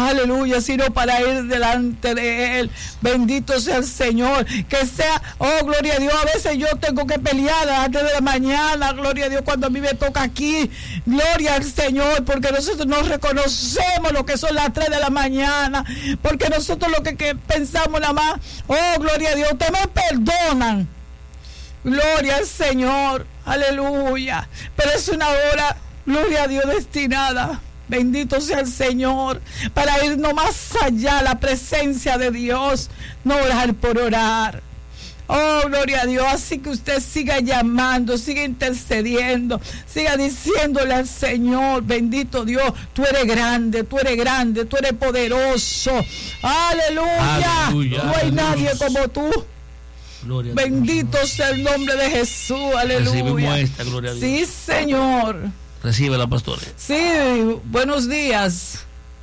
aleluya, sino para ir delante de Él. Bendito sea el Señor, que sea, oh gloria a Dios, a veces yo tengo que pelear a las 3 de la mañana, gloria a Dios, cuando a mí me toca aquí, gloria al Señor, porque nosotros no reconocemos lo que son las 3 de la mañana, porque nosotros lo que pensamos nada más, oh gloria a Dios, ustedes me perdonan, gloria al Señor, aleluya, pero es una hora, gloria a Dios, destinada, bendito sea el Señor, para irnos más allá a la presencia de Dios, no orar por orar. Oh, gloria a Dios. Así que usted siga llamando, siga intercediendo, siga diciéndole al Señor, bendito Dios, tú eres grande, tú eres grande, tú eres poderoso. Aleluya. Aleluya. No hay nadie como tú. Gloria bendito sea el nombre de Jesús. Aleluya. Esta, gloria a Dios. Sí, Señor. Recibe la pastora. Sí, buenos días.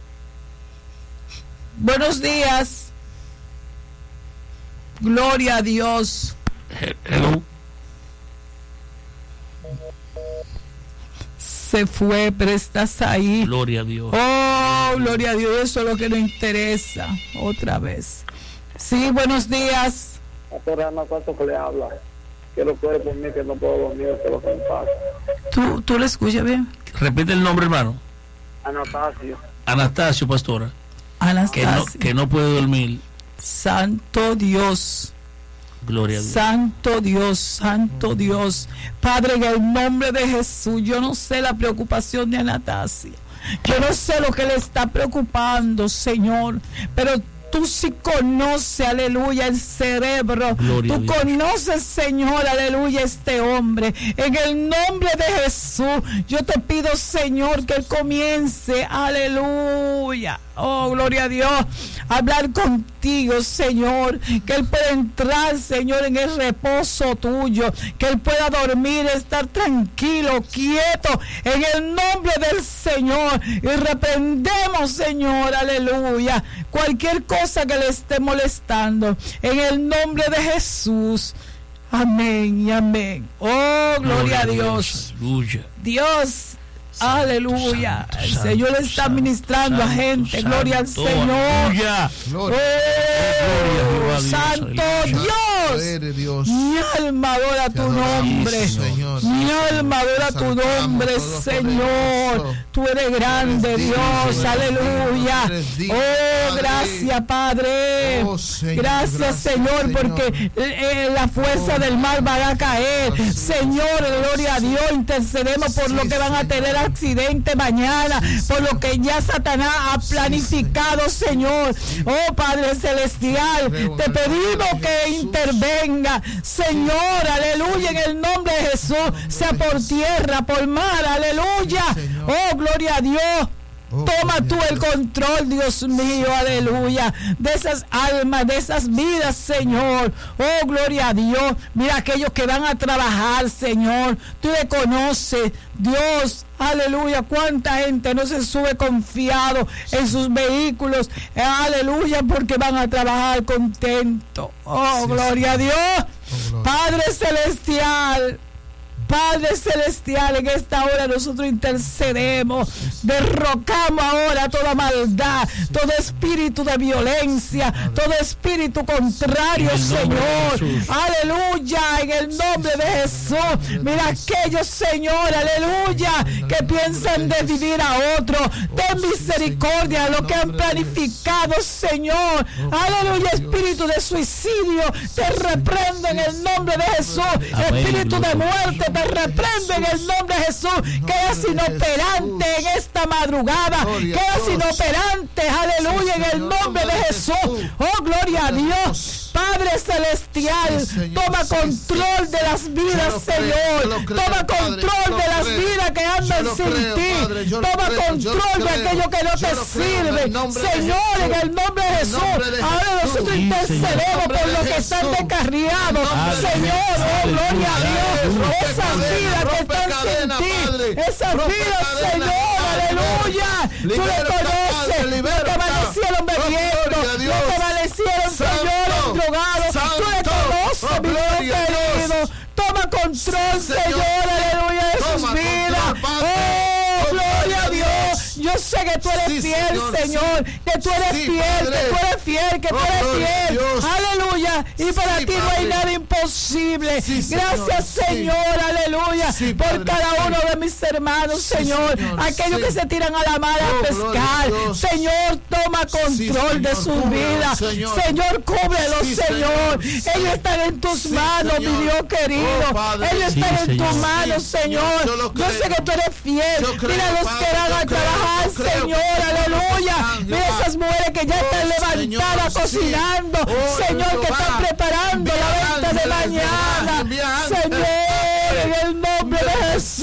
Buenos días. Gloria a Dios. Hello. Se fue, pero estás ahí. Gloria a Dios. Oh, gloria a Dios, eso es lo que nos interesa. Otra vez. Sí, buenos días. Pastora Ana, ¿cuánto que le habla? Quiero que ore por mí, que no puedo dormir, que es lo que me pasa. ¿Tú le escuchas bien? Repite el nombre, hermano. Anastasio. Anastasio, pastora. Anastasio. Que no puede dormir. Santo Dios. Gloria a Dios. Santo Dios, Santo Dios. Padre, en el nombre de Jesús, yo no sé la preocupación de Anastasio. Yo no sé lo que le está preocupando, Señor, pero tú sí conoces, aleluya, el cerebro. Gloria tú conoces, Señor, aleluya, este hombre. En el nombre de Jesús, yo te pido, Señor, que él comience, aleluya. Oh, gloria a Dios. Hablar contigo, Señor. Que él pueda entrar, Señor, en el reposo tuyo. Que él pueda dormir, estar tranquilo, quieto. En el nombre del Señor. Y reprendemos, Señor, aleluya, cualquier cosa que le esté molestando. En el nombre de Jesús. Amén y amén. Oh, gloria a Dios. Aleluya. Dios. Aleluya. El Señor está ministrando a gente. Gloria al Señor. Aleluya. Oh, Santo Dios. Mi alma adora tu nombre. Mi alma adora tu nombre, Señor. Tú eres grande, Dios. Aleluya. Oh, gracias, Padre. Gracias, Señor, porque la fuerza del mal va a caer. Señor, gloria a Dios. Intercedemos por lo que van a tener accidente mañana, por lo que ya Satanás ha planificado, Señor. Oh, Padre Celestial, te pedimos que intervenga, Señor, aleluya, en el nombre de Jesús, sea por tierra, por mar, aleluya. Oh, gloria a Dios. Toma tú el control, Dios mío, aleluya, de esas almas, de esas vidas, Señor. Oh, gloria a Dios. Mira aquellos que van a trabajar, Señor. Tú le conoces, Dios, aleluya. Cuánta gente no se sube confiado en sus vehículos, aleluya, porque van a trabajar contento. Oh, gloria a Dios. Padre Celestial, Padre Celestial, en esta hora nosotros intercedemos, derrocamos ahora toda maldad, todo espíritu de violencia, todo espíritu contrario, Señor, aleluya, en el nombre de Jesús. Mira aquellos, Señor, aleluya, que piensan dividir a otro, ten misericordia de lo que han planificado, Señor, aleluya. Espíritu de suicidio, te reprendo en el nombre de Jesús. Espíritu de muerte, te reprendo en el nombre de Jesús. Quedas inoperante en esta madrugada, quedas inoperante, aleluya, en el nombre de Jesús. Oh, gloria a Dios. Padre Celestial, toma control de las vidas, Señor. Toma control de las vidas que andan sin ti. Toma control de aquello que no te sirve, Señor, en el nombre de Jesús. Ahora nosotros intercedemos por los que están descarriados, Señor. Oh, gloria a Dios. Esas vidas que están sin ti, esas vidas, Señor, aleluya. Tú le conoces, los que amanecieron bebiendo, los que amanecieron, Señor, drogados. Tú le conoces, mi Dios querido. Toma control, Señor, aleluya, de sus vidas. Oh, gloria a Dios. Yo sé que tú eres fiel, Señor, que tú eres fiel, que tú eres fiel, que tú eres fiel. Aleluya. Y para ti no hay nada imposible. Gracias, Señor, aleluya, por cada uno de mis hermanos, Señor. Aquellos que se tiran a la mar a pescar. Señor, toma control de sus vidas. Señor, cúbrelos, Señor. Ellos están en tus manos, mi Dios querido. Ellos están en tus manos, Señor. Yo sé que tú eres fiel. Mira los que van a trabajar, Señor, aleluya. Mira esas mujeres que ya están levantadas cocinando, Señor, que están preparando la venta de mañana, Señor, en el nombre de Jesús.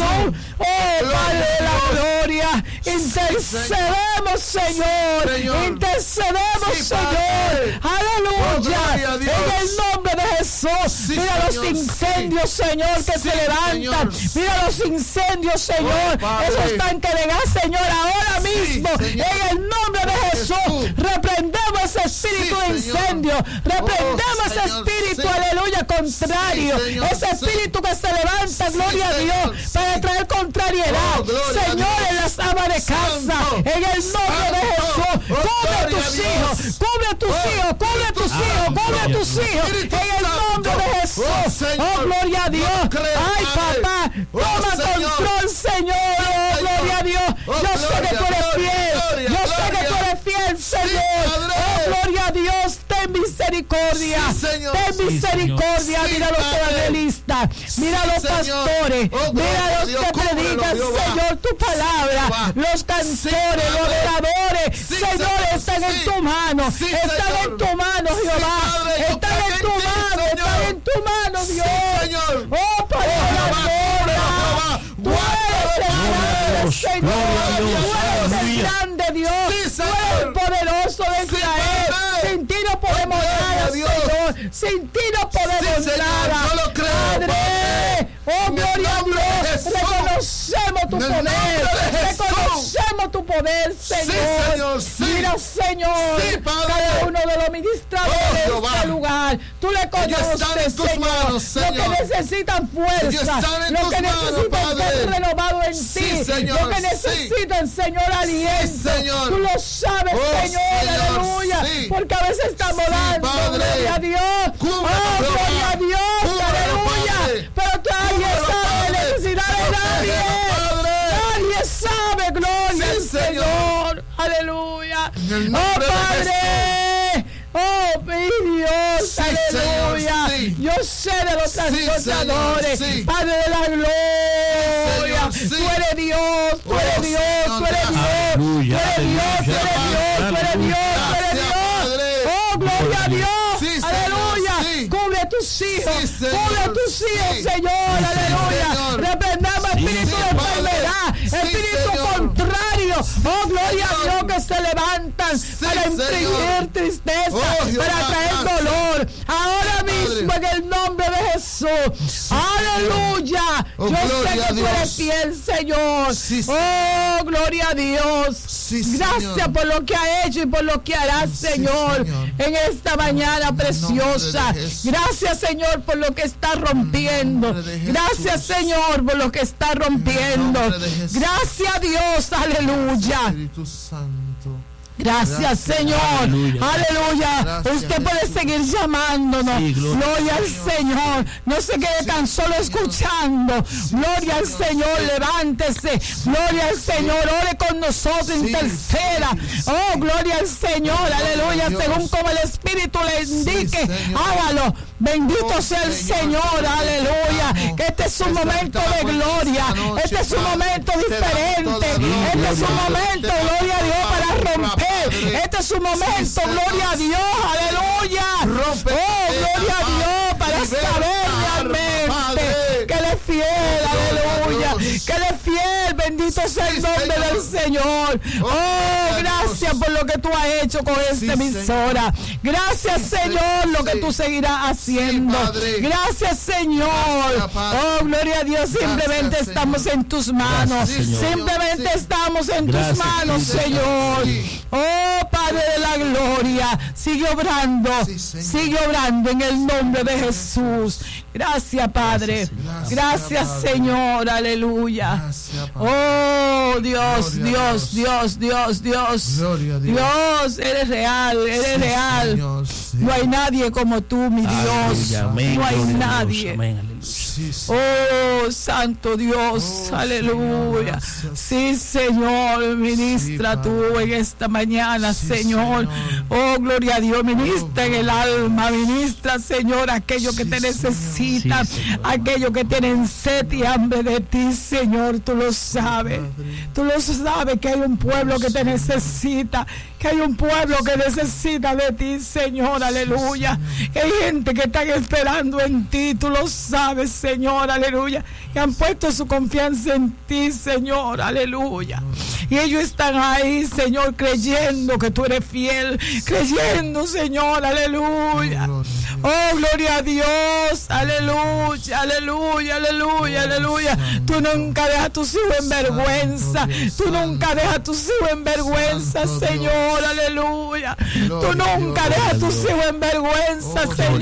Oh, Padre de la gloria, intercedemos, Señor, intercedemos, Señor, aleluya, en el nombre de Jesús. Mira los incendios, Señor, que se levantan. Mira los incendios, Señor, esos tanques de gas, Señor, ahora mismo, en el nombre de Jesús, reprendemos ese espíritu de incendio, reprendemos ese espíritu, aleluya, contrario, ese espíritu que se levanta, gloria a Dios, para traer contrariedad, Señor, en las amas de casa, en el nombre de Jesús. Cubre tus hijos, cubre tus hijos, cubre tus hijos, cubre tus hijos, en el nombre de Jesús. Oh, gloria a Dios. Ay, papá, toma control, Señor. Oh, gloria a Dios. Yo sé que tú eres fiel, yo sé que tú eres fiel, Señor. Oh, gloria a Dios. Ten misericordia, ten misericordia. Mira los evangelistas, mira los pastores, mira los que predican, Señor, tu palabra, los cantores, los adoradores, Señor, están en tu mano, están en tu mano, Jehová, están en tu mano, están en tu mano, Dios. Oh, Padre de la gloria, tú eres el grande, Señor, tú eres el grande Dios, tú eres el poderoso de Israel. Sin ti no podemos nada, Señor. Sin ti no podemos nada. Padre, oh, gloria a Dios. Reconocemos tu poder. Reconocemos tu poder, Señor. Mira, Señor, cada uno de los ministradores de este lugar. Tú le conoces, Señor. Lo que necesitan fuerza. Lo que necesitan ser renovado en ti. Lo que necesitan, Señor, aliento. Tú lo sabes, Señor. Aleluya. Porque a veces estamos dando, gloria a Dios. Oh, gloria a Dios. Aleluya. Pero nadie sabe la necesidad de nadie. Nadie sabe, gloria al Señor. Aleluya. Oh, Padre. Oh, mi Dios, aleluya. Yo sé de los trastornadores, Padre de la gloria. Tú eres Dios, tú eres Dios, tú eres Dios, tú eres Dios, tú eres Dios, tú eres Dios, tú eres Dios. Oh, gloria a Dios, aleluya. Cubre a tus hijos, cubre a tus hijos, Señor, aleluya. Reprendamos espíritu de enfermedad, espíritu contrario. Oh, gloria a Dios, que se levantan para imprimir tristeza, para traer dolor. Ahora mismo, en el nombre de Jesús. Aleluya. Yo sé que tú eres fiel, Señor. Oh, gloria a Dios. Gracias por lo que ha hecho y por lo que hará, Señor, en esta mañana preciosa. Gracias, Señor, por lo que está rompiendo. Gracias, Señor, por lo que está rompiendo. Gracias, Dios. Aleluya. Gracias, Señor. Aleluya. Usted puede seguir llamándonos. Gloria al Señor. No se quede tan solo escuchando. Gloria al Señor. Levántese. Gloria al Señor. Ore con nosotros. Interceda. Oh, gloria al Señor. Aleluya. Según como el Espíritu le indique, hágalo. Bendito sea el Señor. Aleluya. Que este es un momento de gloria. Este es un momento diferente. Este es un momento, gloria a Dios, para romper. Este es un momento, gloria a Dios, aleluya. Oh, gloria a Dios, para saber realmente que Él es fiel, aleluya. Que Él es fiel, bendito sea el nombre del Señor. Oh, gracias por lo que tú has hecho con esta emisora. Gracias, Señor, lo que tú seguirás haciendo. Gracias, Señor. Oh, gloria a Dios, simplemente estamos en tus manos. Simplemente estamos en tus manos, Señor. Oh, Padre de la gloria. gloria. Sigue obrando, sigue obrando en el nombre de Jesús. Gracias, Padre. Gracias, Señor. Aleluya. Oh, Dios, Dios, Dios, Dios, Dios. Dios, eres real, eres real. No hay nadie como tú, mi Dios. No hay nadie. Oh, Santo Dios, aleluya. Sí, Señor, ministra tú en esta mañana, Señor. Oh, gloria a Dios, ministra en el alma, ministra, Señor, aquello que te necesitan, aquellos que tienen sed y hambre de ti, Señor, tú lo sabes. Tú lo sabes que hay un pueblo que te necesita, que hay un pueblo que necesita de ti, Señor, aleluya. Que hay gente que está esperando en ti, tú lo sabes, Señor, aleluya. Que han puesto su confianza en ti, Señor, aleluya. Y ellos están ahí, Señor, creyendo que tú eres fiel, creyendo, Señor, aleluya. Oh, gloria a Dios, aleluya, aleluya, aleluya, aleluya. Tú nunca dejas a tus hijos en vergüenza, tú nunca dejas a tus hijos en vergüenza, Señor, aleluya. Tú nunca dejas a tus hijos en vergüenza,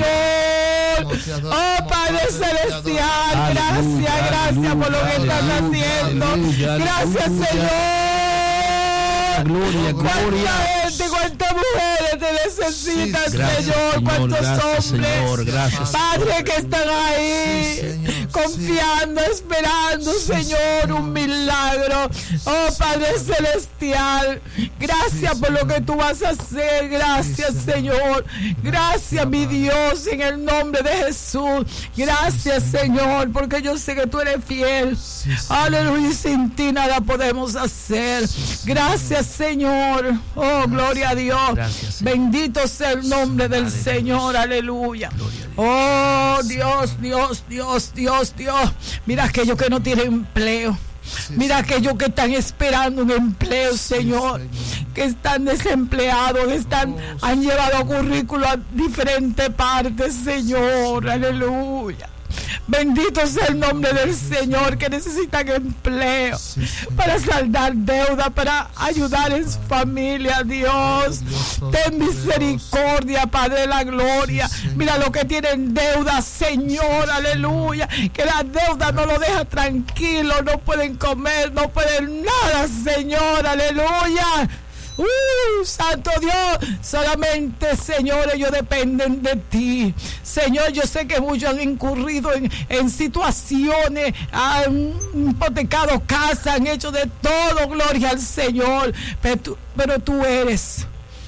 Señor. Oh, Padre Celestial, gracias, gracias por lo que estás haciendo. Gracias, Señor. Gloria, gloria. Cuántas mujeres te necesitan, Gracias, Señor. Cuántos gracias, hombres, Señor, gracias. Padre, que están ahí, confiando, esperando, Señor, un milagro. Oh, Padre Celestial, gracias por lo que tú vas a hacer. Gracias, Señor. Gracias, mi Dios, en el nombre de Jesús. Gracias, Señor, porque yo sé que tú eres fiel. Aleluya, y sin ti nada podemos hacer. Gracias, Señor. Oh, gloria a Dios. Gracias, bendito sea el nombre del Señor. Aleluya. Oh, Dios, Dios, Dios, Dios, Dios. Mira aquellos que no tienen empleo. Mira aquellos que están esperando un empleo, Señor, que están desempleados, han llevado currículo a diferentes partes, Señor. Aleluya. Bendito sea el nombre del Señor, que necesitan empleo para saldar deuda, para ayudar en su familia. Dios, ten misericordia, Padre de la gloria. Mira lo que tienen deuda, Señor, aleluya, que la deuda no lo deja tranquilo, no pueden comer, no pueden nada, Señor, aleluya. Santo Dios, solamente, Señor, ellos dependen de ti. Señor, yo sé que muchos han incurrido en situaciones, han hipotecado casas, han hecho de todo, gloria al Señor, pero tú eres,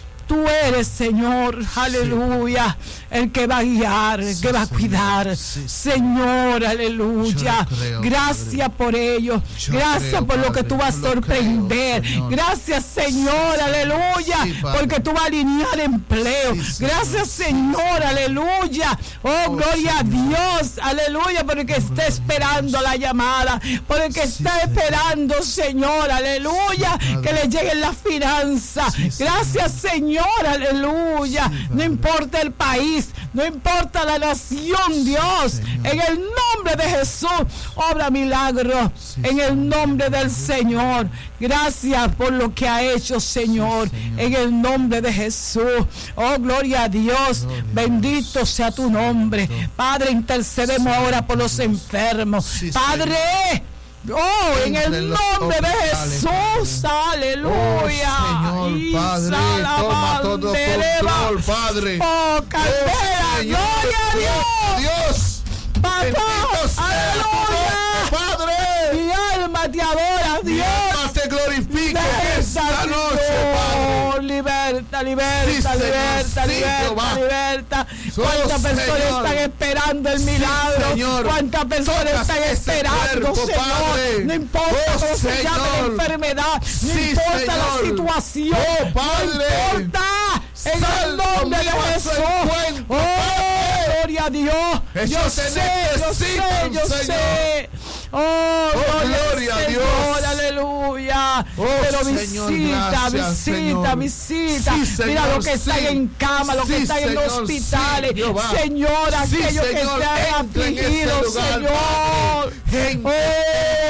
Señor, aleluya, el que va a guiar, el que va a cuidar, Señor, aleluya. Gracias por ello, gracias por lo que tú vas a sorprender. Gracias, Señor, aleluya, porque tú vas a alinear empleo. Gracias, Señor, aleluya. Oh, gloria a Dios, aleluya, porque está esperando la llamada, porque está esperando, Señor, aleluya, que le lleguen las finanzas. Gracias, Señor, aleluya. No importa el país, no importa la nación, Dios, en el nombre de Jesús, obra milagro, en el nombre del Señor. Gracias por lo que ha hecho, Señor, en el nombre de Jesús. Oh, gloria a Dios, bendito sea tu nombre. Padre, intercedemos ahora por los enfermos, Padre. Oh, en el nombre de Jesús, aleluya. Oh, Señor, Padre, toma todo control, Padre. Oh, candela, gloria a Dios. Papá, aleluya. Padre. Mi alma te adora, Dios. Mi alma te glorifica esta noche, Padre. Liberta, liberta, Sí, liberta, Señor, liberta, sí, liberta. Oh, ¿Cuántas personas Señor. están esperando el milagro? Señor. ¿Cuántas personas Tocas están ese esperando, cuerpo, Señor? Padre. No importa Oh, cómo se llame la Señor. enfermedad, no Sí, importa Señor. la situación, Oh, Padre. no importa. En el Sal nombre de conmigo a su Jesús. encuentro, Oh, Padre. gloria a Dios. Ellos Yo te sé, necesitan, yo sé. Señor. Oh, gloria a al Dios. Señor, aleluya. Oh, Pero Señor, visita, gracias, Señor. visita. Sí, Señor, Mira los que están sí. en cama, los que Sí, están en Señor, hospitales. sí, Jehová. Señor, Sí, aquellos que Señor, están entra en ese afligidos, lugar, Señor. Padre.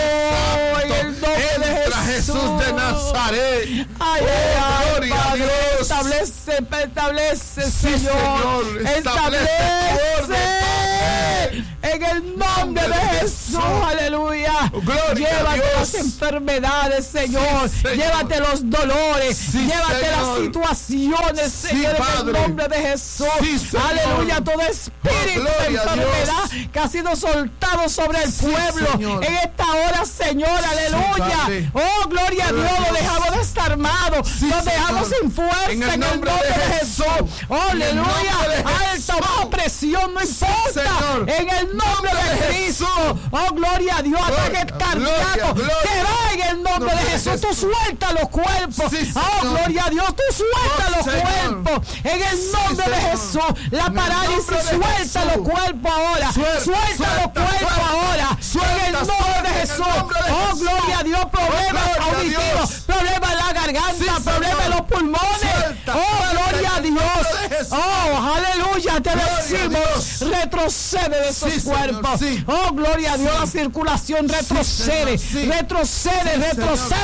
Oh, en el nombre de Entra Jesús. Jesús de Nazaret. Ay, Oh, ay, gloria a Padre. Dios. Establece, Sí, Señor. Establece. En el nombre de Jesús, aleluya. Llévate las enfermedades, Señor. Llévate los dolores. Llévate las situaciones, Señor, en el nombre de Jesús. Aleluya. Todo espíritu de enfermedad que ha sido soltado sobre el pueblo en esta hora, Señor, aleluya. Oh, gloria a Dios. Lo dejamos desarmado. Lo dejamos sin fuerza en el nombre de Jesús. Aleluya. Alta o baja presión, no importa. En el nombre de Cristo. Oh, gloria a Dios. Ataque cardíaco. Te va en el nombre de Jesús. Tú suelta los cuerpos. Oh, gloria a Dios. Tú suelta los cuerpos. En el nombre deJesús. La parálisis, suelta los cuerpos ahora. Suelta los cuerpos ahora. En el nombre de Jesús. Oh, gloria a Dios. Problemas auditivos. Problemas en la garganta. Problemas en los pulmones. Oh, gloria a Dios. Oh, aleluya. Te decimos. Retrocede de esos cuerpos. Oh, gloria a Dios. La circulación retrocede. Retrocede.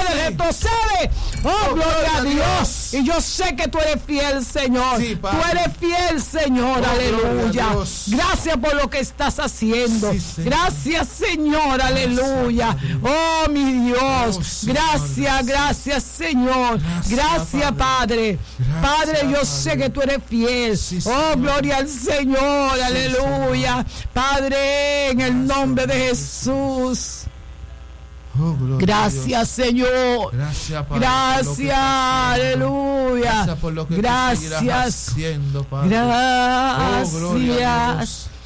Oh, gloria a Dios. Y yo sé que tú eres fiel, Señor. Tú eres fiel, Señor. Aleluya. Gracias por lo que estás haciendo. Gracias, Señor. Aleluya. Oh, mi Dios. Gracias, Señor. Gracias, Padre. Padre, yo sé que tú eres fiel. Oh, gloria al Señor. Aleluya. Padre, en el nombre de Jesús. Oh, gracias, Señor. Gracias, Padre, gracias, aleluya. Gracias por lo que tú seguirás haciendo, Padre. Gracias. Oh, gloria a Dios.